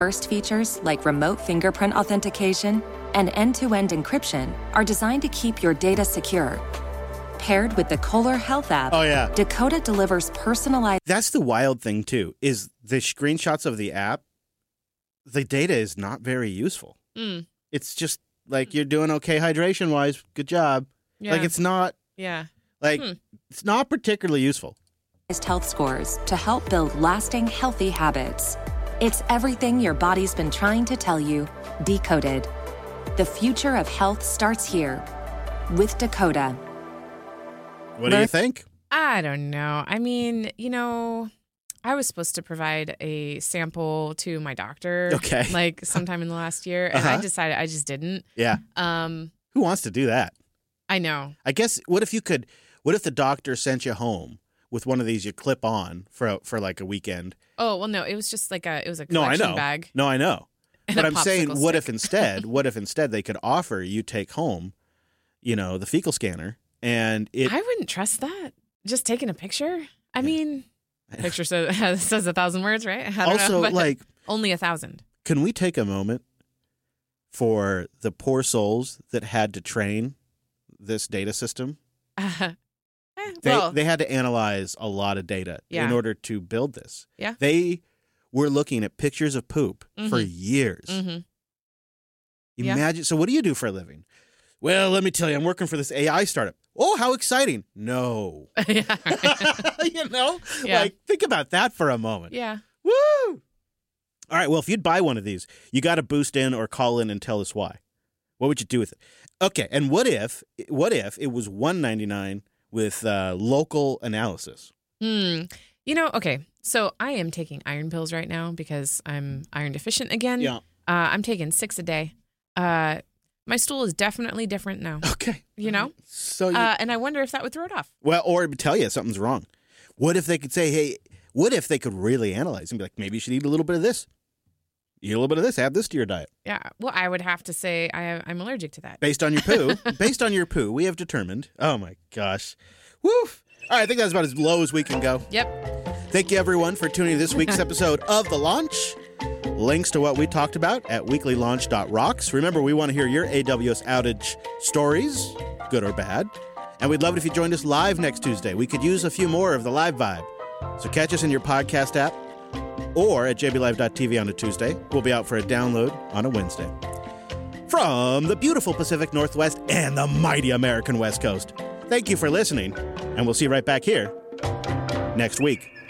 First features like remote fingerprint authentication and end-to-end encryption are designed to keep your data secure. Paired with the Kohler Health app, Dakota delivers personalized... That's the wild thing, too, is the screenshots of the app, the data is not very useful. It's just like, you're doing okay hydration-wise, good job. Yeah. Like, it's not... Yeah. Like, it's not particularly useful. Health scores to help build lasting, healthy habits. It's everything your body's been trying to tell you, decoded. The future of health starts here with Dakota. What do you think? I don't know. I mean, I was supposed to provide a sample to my doctor like sometime in the last year, and I decided I just didn't. Yeah. Who wants to do that? I know. I guess, what if the doctor sent you home with one of these you clip on for like a weekend? Oh, well, no, it was just like a collection bag. No, I know. But I'm saying, stick. what if instead they could offer you take home, the fecal scanner, and I wouldn't trust that. Just taking a picture? I mean, picture says 1,000 words, right? I don't know, but only 1,000. Can we take a moment for the poor souls that had to train this data system? They had to analyze a lot of data in order to build this. Yeah. They were looking at pictures of poop for years. Imagine. So what do you do for a living? Well, let me tell you, I'm working for this AI startup. Oh, how exciting. No. Yeah. Like, think about that for a moment. Yeah. Woo! All right, well, if you'd buy one of these, you got to boost in or call in and tell us why. What would you do with it? Okay, and what if it was $1.99 with local analysis? Okay, so I am taking iron pills right now because I'm iron deficient again. Yeah. I'm taking 6 a day. My stool is definitely different now. Okay. So and I wonder if that would throw it off. Well, or it would tell you something's wrong. What if they could say, hey, what if they could really analyze and be like, maybe you should eat a little bit of this? Eat a little bit of this. Add this to your diet. Yeah. Well, I would have to say I'm allergic to that. Based on your poo, we have determined. Oh, my gosh. Woo. All right. I think that's about as low as we can go. Yep. Thank you, everyone, for tuning in to this week's episode of The Launch. Links to what we talked about at weeklylaunch.rocks. Remember, we want to hear your AWS outage stories, good or bad. And we'd love it if you joined us live next Tuesday. We could use a few more of the live vibe. So catch us in your podcast app or at jblive.tv on a Tuesday. We'll be out for a download on a Wednesday. From the beautiful Pacific Northwest and the mighty American West Coast, thank you for listening, and we'll see you right back here next week.